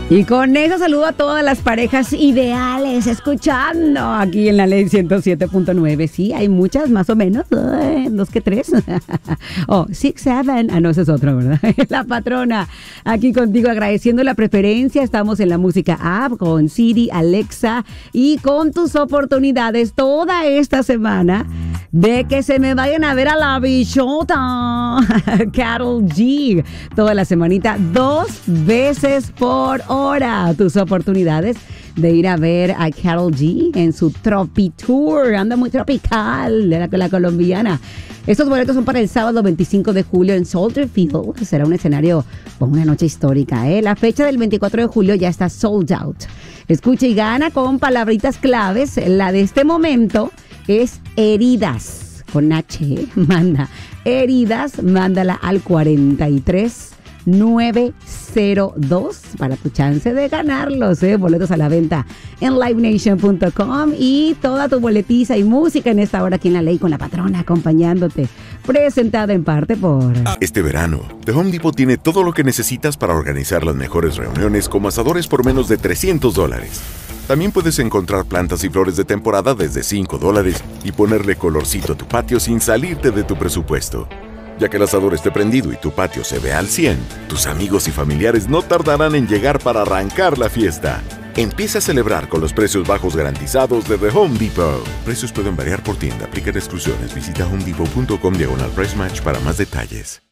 Y con eso saludo a todas las parejas ideales escuchando aquí en la Ley 107.9. Sí, hay muchas, más o menos, 2 que 3. Oh, 6, 7. Ah, no, ese es otro, ¿verdad? La patrona, aquí contigo agradeciendo la preferencia. Estamos en la música app con Siri, Alexa y con tus oportunidades toda esta semana de que se me vayan a ver a la bichota Karol G. Toda la semanita, 2 veces por hora. Tus oportunidades de ir a ver a Karol G en su Tropi Tour. Anda muy tropical de la colombiana. Estos boletos son para el sábado 25 de julio en Soldier Field. Será un escenario con una noche histórica, ¿eh? La fecha del 24 de julio ya está sold out. Escucha y gana con palabritas claves. La de este momento es heridas. Con H, manda heridas, mándala al 43902 para tu chance de ganarlos, boletos a la venta en livenation.com y toda tu boletiza y música en esta hora aquí en La Ley con la patrona acompañándote, presentada en parte por... Este verano, The Home Depot tiene todo lo que necesitas para organizar las mejores reuniones como asadores por menos de $300. También puedes encontrar plantas y flores de temporada desde $5 y ponerle colorcito a tu patio sin salirte de tu presupuesto. Ya que el asador esté prendido y tu patio se ve al 100, tus amigos y familiares no tardarán en llegar para arrancar la fiesta. Empieza a celebrar con los precios bajos garantizados de The Home Depot. Precios pueden variar por tienda. Aplican exclusiones. Visita homedepot.com/price match para más detalles.